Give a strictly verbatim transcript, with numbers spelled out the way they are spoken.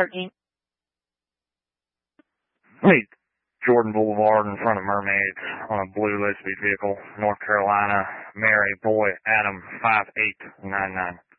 thirteen. Hey, Jordan Boulevard in front of Mermaids on a blue low-speed vehicle, North Carolina, Mary, boy, Adam, five eight nine nine.